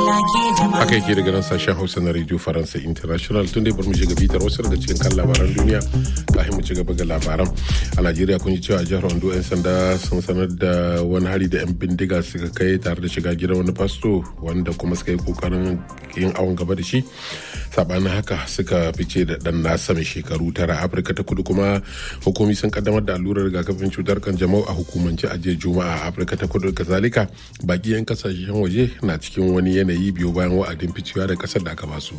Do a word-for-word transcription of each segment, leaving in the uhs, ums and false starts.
haka yake daga nan sashen hausa na radio faransa international tun dai bar mu shiga bitar wasu daga cikin kan labaran duniya kafin mu ci gaba ga labaran. A najeriya kun ji cewa jihar ondo yan sanda sun sanar da wani hari da yan bindiga suka kai tare da shiga gidan wani fasto wanda kuma suka yi kokarin yin awon gaba da shi. Sabanin haka suka fice da dan nasa mai shekaru tara. Afirka ta kudu kuma hukumi sun kaddamar da allurar rigakafin cutar kanjamau a hukumance a jiya juma'a. Afirka ta kudu kazalika baki yan kasashen waje na cikin wani yanayi biyu bayan wa'adin ficewa da kasar da aka basu.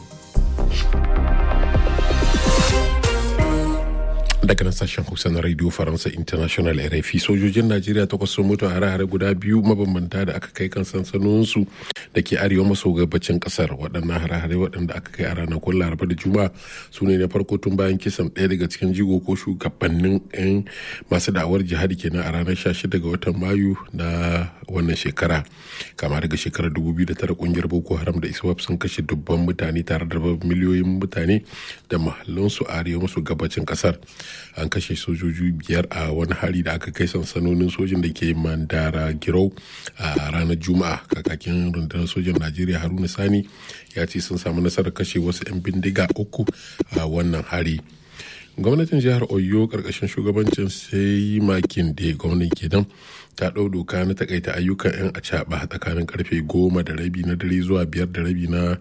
Daga nan sashen hausa na radio faransa international R F I, sojojin najeriya takwas sun mutu a hare-hare guda biyu mabambanta da aka kai kan sansanoninsu da ke arewa maso gabacin kasar. Waɗannan hare-hare waɗanda aka kai a ranakun laraba da juma'a su ne na farko tun bayan kisan ɗaya daga cikin jigo ko shugabannin 'yan masu da'awar jihadi kenan a ranar sha shida ga watan mayu na wannan shekara. Kama daga shekarar dubu biyu da tara kungiyar boko haram da iswap sun kashe dubban mutane tare da miliyoyin mutane da mahallansu a arewa maso gabacin kasar. An kashe sojoji biyar a wani hari da aka kai sansanonin sojin da ke mandara girau a ranar juma'a. Kakakin rundunar sojin najeriya haruna sani ya ce sun samu nasarar kashe wasu 'yan bindiga uku a wannan hari. Gwamnatin jihar oyo karkashin shugabancin sai makin da gwamnan kenan ta ɗau doka na takaita ayyukan 'yan acaba tsakanin karfe goma da rabi na dare zuwa biyar da rabi na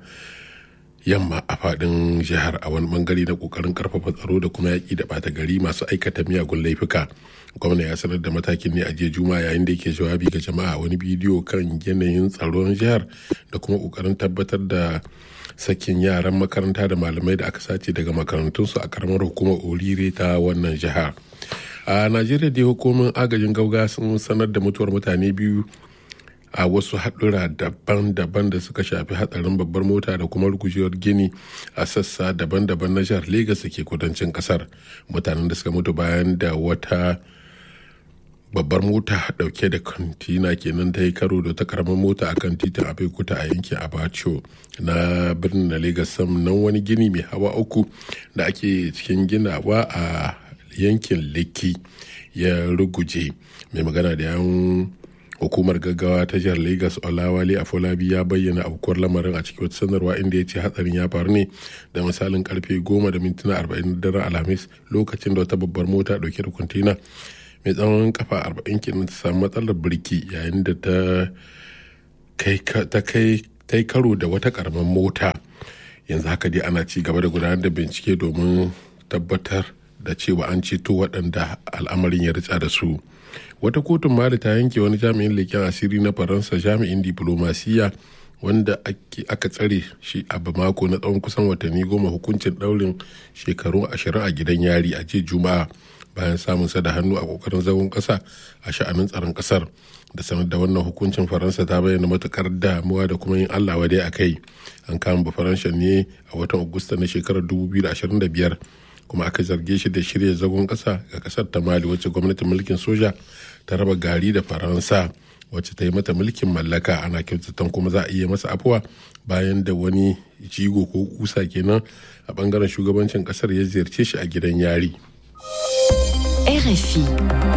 yamma a fadin jihar a wani bangare na kokarin karfafa tsaro da kuma yaki da bata gari masu aikata miyagun laifuka. Gwamna ya sanar da matakin ne a jiya juma'a yayin da yake jawabi ga jama'a wani bidiyo kan yanayin tsaron jihar da kuma kokarin tabbatar da sakin yaran makaranta da malamai da aka sace daga makarantunsu a karamar hukumar orire ta wannan jihar. A najeriya dai hukumomin agajin gauga sun sanar da mutuwar mutane biyu a wasu haɗura daban-daban da suka shafi hatsarin babbar mota da kuma rugujewar gini a sassa daban-daban na jihar Legas da ke kudancin kasar. Mutanen da suka mutu bayan da wata babbar mota dauke da kantina kenan ta yi karo da ta karamar mota a kan titin Abeokuta a yankin Abacho na birnin na Legas. Nan wani gini mai hawa uku da ake cikin ginawa a yankin Lekki ya ruguje. Mai magana da yawun hukumar gaggawa ta jihar Lagos Olawale Afolabi ya bayyana aukuwar lamarin a cikin wata sanarwa inda ya ce hatsarin ya faru ne da misalin karfe goma da mintuna arba'in da daren alhamis lokacin da wata babbar mota dauke da kwantena mai tsawon kafa arba'in kenan ta samu matsalar birki yayin da ta kai karo da wata karamar mota. Yanzu haka dai ana ci gaba da gudanar da bincike domin tabbatar da cewa an ceto waɗanda al'amarin ya ritsa da su. Wata kotun mali ta yanke wani jami'in leƙen asiri na faransa jami'in diplomasiya wanda aka tsare shi a bamako na tsawon kusan watanni goma hukuncin ɗaurin shekaru ashirin a gidan yari a jiya juma'a bayan samun sa da hannu a kokarin zagon ƙasa a sha'anin tsaron ƙasar. Da sanar da wannan hukuncin faransa ta bayyana matukar damuwa da kuma yin allah wadai a kai. An kama bafaranshan ne a watan agusta na shekarar dubu biyu da ashirin da biyar kuma aka zarge shi da shirya zagon ƙasa ga ƙasar ta mali wacce gwamnatin mulkin soja ta raba gari da faransa wacce ta yi mata mulkin mallaka. Ana kyautatan kuma za a iya masa afuwa bayan da wani jigo ko kusa kenan a bangaren shugabancin ƙasar ya ziyarce shi a gidan yari. R F I.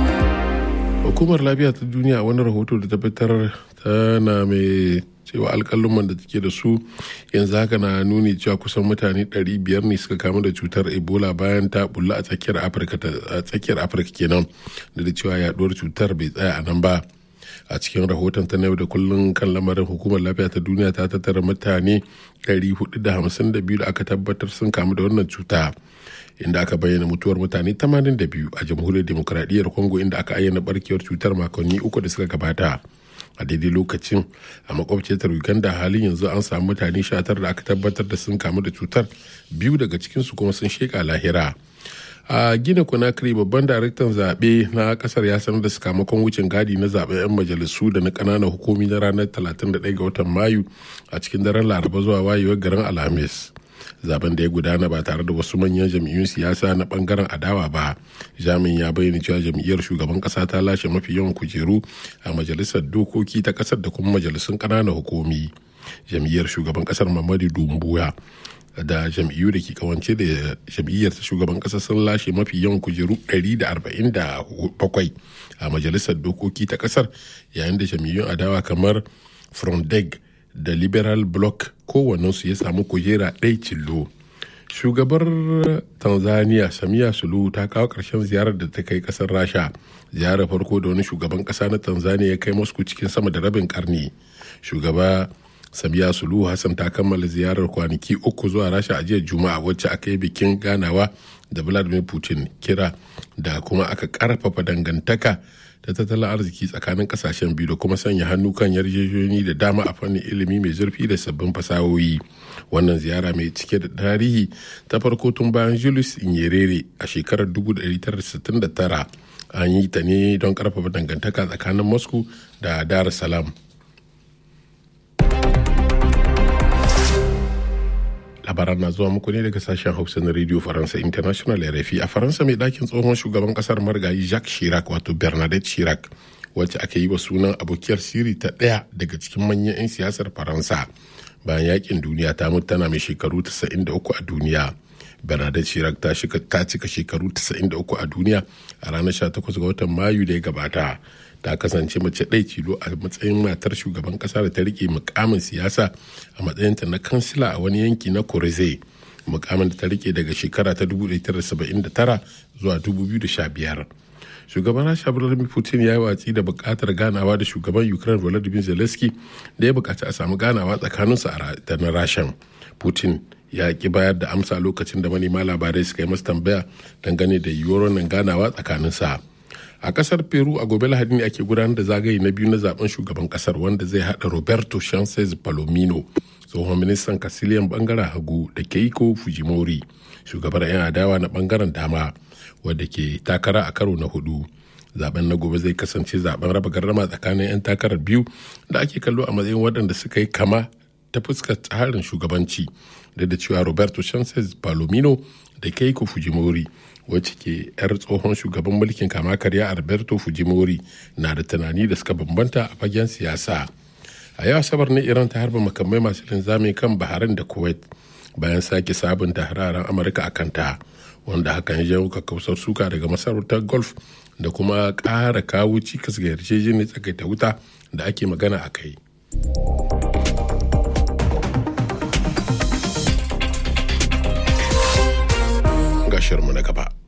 Hukumar lafiya ta duniya a wani rahoto da ta fitar tana mai cewa alƙaluman da take da su yanzu haka na nuni cewa kusan mutane ɗari biyar ne suka kamu da cutar ebola bayan ta bulla a tsakiyar afirka a tsakiyar afirka kenan da da cewa yaduwar cutar bai tsaya a nan ba. A cikin rahoton ta na yau da kullun kan lamarin hukumar lafiya ta duniya ta tattara mutane ɗari hudu da hamsin da biyu da aka tabbatar sun kamu da wannan cuta, inda aka bayyana mutuwar mutane tamanin da biyu a jamhuriyar demokradiyyar congo inda aka ayyana barkewar cutar makonni uku da suka gabata. A daidai lokacin a makwabciyar uganda halin yanzu an samu mutane sha tara da aka tabbatar da sun kamu da cutar, biyu daga cikinsu kuma sun sheka lahira. A gina conakry babban daraktan zaɓe na ƙasar ya sanar da sakamakon wucin gadi na zaɓen 'yan majalisu da na ƙananan hukumi na ranar talatin da ɗaya ga watan mayu a cikin daren laraba zuwa wayewar garin alhamis. Zaben da ya gudana ba tare da wasu manyan jam'iyyun siyasa na bangaren adawa ba. Jami'in ya bayyana cewa jam'iyyar shugaban kasa ta lashe mafi yawan kujeru a majalisar dokoki ta kasar da kuma majalisun ƙananan hukumi. Jam'iyyar shugaban kasar Mamadu Dumbuya da jam'iyyu da ke kawance da jam'iyyar shugaban kasa sun lashe mafi yawan kujeru ɗari da arba'in da bakwai a majalisar dokoki ta kasar, yayin da jam'iyyun adawa kamar Frondeg da liberal bloc kowannensu ya samu kujera ɗaya cillo. Shugabar Tanzania Samia Suluhu ta kawo ƙarshen ziyarar da ta kai ƙasar Rasha, ziyarar farko da wani shugaban ƙasa na Tanzania ya kai Moscow cikin sama da rabin ƙarni. Shugaba Samia Suluhu Hassan ta kammala ziyarar kwanaki uku zuwa Rasha a jiya Juma'a, wacce aka yi bikin ganawa da Vladimir Putin, kira da kuma aka ƙarfafa dangantaka da tattalin arziki tsakanin kasashen biyu da kuma sanya hannu kan yarjejeniyoyi da dama a fannin ilimi mai zurfi da sabbin fasahohi. Wannan ziyara mai cike da tarihi ta farko tun bayan Julius Nyerere a shekarar nineteen sixty-nine an yi ta ne don karfafa dangantaka tsakanin Moscow da Dar es Salaam. Labaran na zuwa muku ne daga sashen Hausa na Radio Faransa International R F I. A Faransa, mai ɗakin tsohon shugaban ƙasar marigayi Jacques Chirac wato Bernadette Chirac, wacce aka yi wa sunan abokiyar sirri ta ɗaya daga cikin manyan 'yan siyasar Faransa bayan yakin duniya, ta mutu tana mai shekaru casa'in da uku a duniya. Bernadette Chirac ta cika shekaru casa'in da uku a duniya a ranar sha takwas ga watan Mayu da ya gabata. Ta kasance mace ɗaya tilo a matsayin matar shugaban ƙasa da ta rike mukamin siyasa a matsayinta na kansila a wani yanki na Corrèze, mukamin da ta rike daga shekara ta nineteen seventy-nine zuwa two thousand fifteen. Shugaban Rasha Vladimir Putin ya yi watsi da buƙatar ganawa da shugaban Ukraine Volodymyr Zelensky da ya buƙaci a samu ganawa tsakaninsu da na Rashan. Putin ya ki bayar da amsa lokacin da manema labarai suka yi masa tambaya dangane da yiwuwar wannan ganawa tsakaninsa. A kasar Peru a gobe Lahadi ne ake gudanar da zagaye na biyu na zaben shugaban kasar, wanda zai hada Roberto Sanchez Palomino, tsohon ministan kasiliyan bangaren hagu, da Keiko Fujimori, shugabar 'yan adawa na bangaren dama, wadda ke takara a karo na hudu. Zaben na gobe zai kasance zaben raba gardama tsakanin 'yan takarar biyu da ake kallo a matsayin waɗanda suka yi kama ta fuskar tsarin shugabanci, da da cewa Roberto Sanchez Palomino da Keiko Fujimori, wacce ke 'yar tsohon shugaban mulkin kama karya Alberto Fujimori, na da tunani da suka bambanta a fagen siyasa. A yau Asabar ne Iran ta harba makamai masu linzami kan Bahrain da Kuwait bayan sake sabunta hararen Amurka a kanta, wanda hakan ya jawo kakkausar suka daga masarautar Gulf da kuma ƙara kawo cikas ga yarjejeniyar tsagaita wuta da ake magana a kai. Ga shirinmu na gaba.